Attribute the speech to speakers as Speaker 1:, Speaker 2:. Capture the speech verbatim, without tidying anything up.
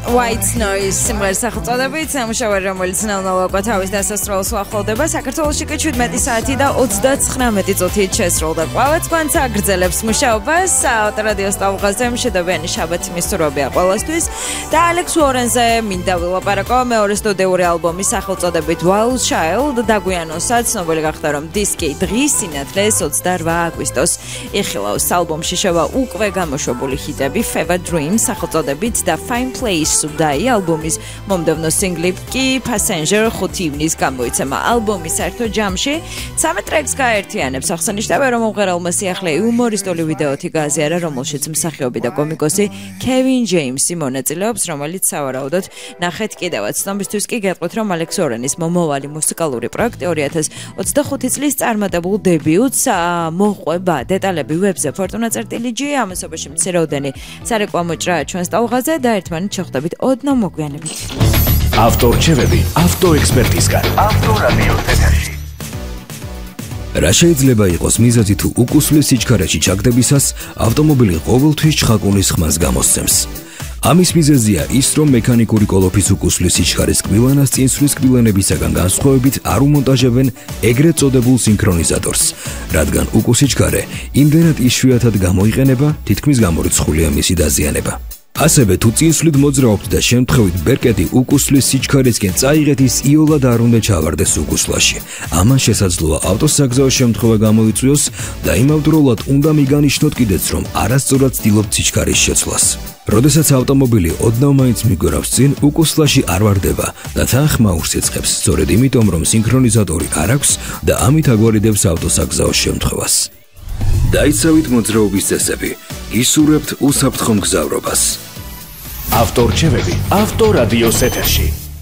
Speaker 1: White Noise სიმღერის სახელწოდებით სამუშაო რომელიც ნელ-ნელა თავის დასასრულს უახლოვდება საქართველოში კი შვიდმეტი საათი და ოცდაცხრამეტი წუთით შესრულდა. Ყველა თქვენს აგრძელებს მუშაობას ავტორადიოს ტალღაზე მშვიდობიანი შაბათი მისურვებია ყველასთვის და ალექს უორენზე მინდა ვილაპარაკო მეორე სტუდიური ალბომის სახელწოდებით Wild Child დაგვიანოსაც ცნობილი გახდა რომ დისკი დღის სინათლეს ოცდაოთხ აგვისტოს იხილავს. ალბომში შევა უკვე გამოშვებული ჰიტები Fever Dreams სახელწოდებით და Fine Place Sudai ალბომის მომდევნო სინგლი კი Passenger ხუთი ივნის გამოიცემა. ალბომის საერთო ჯამში ცამეტ ტრეკს გაერთიანებს. აღსანიშნავია რომ მომღერალმა სიახლე იუმორისტული ვიდეოთი გააზიარა, რომელშიც მსახიობი და კომიკოსი Kevin James-ი მონაწილეობს, რომელიც სავარაუდოდ ნახეთ კიდევაც. ცნობისთვის კი გეტყვით რომ ალექს უორენის მომავალი მუსიკალური პროექტი ორი ათას ოცდახუთი წლის წარმატებულ დებიუტს მოყვება. დეტალები ვებზე fortuna.gr ამასობაში მცირეოდენი სარეკლამო ჭრაა ჩვენს ტალღაზე და ერთმანეთ შეხვდებით ოდნავ მოგვიანებით.
Speaker 2: ავტორჩევები ავტოექსპერტისგან. ავტორადიოს ეთერში.
Speaker 3: რა შეიძლება იყოს მიზეზი თუ უკუსლის სიჩქარეში ჩაგდებისას ავტომობილი ყოველთვის ჩხაკუნის ხმას გამოსცემს? ამის მიზეზია ის, რომ მექანიკური კოლოფის უკუსლის სიჩქარეს კბილანას წინსვლის კბილანებისაგან განსხვავებით არ უმონტაჟებენ ეგრეთ წოდებულ სინქრონიზატორს, რადგან უკუსიჩქარე იმდენად იშვიათად გამოიყენება, თითქმის გამორიცხულია მისი დაზიანება. ასევე თუ წინსვლით მოძრაობთ და შემთხვევით ბერკეტი უკუსლის სიჩქარისკენ წაიღეთ, ის იოლად არ უნდა ჩავარდეს უკუსლაში. ამან შესაძლოა ავტოსაგზაო შემთხვევა გამოიწვიოს და იმავდროულად უნდა მიგანიშნოთ კიდეც, რომ არასწორად ცდილობთ სიჩქარის შეცვლას. როდესაც ავტომობილი ოდნავ მაინც მიგორავს წინ, უკუსლაში არ ვარდება და თან ხმაურს ეწყებს, სწორედ იმიტომ, რომ სინქრონიზატორი არ აქვს და ამით აგვარიდებს ავტოსაგზაოს შემთხვევას. დაიცავით მოძრაობის წესები, გისურვებთ უსაფრთხო მგზავრობას.
Speaker 2: ავტორჩევები ავტორადიოს ეთერში.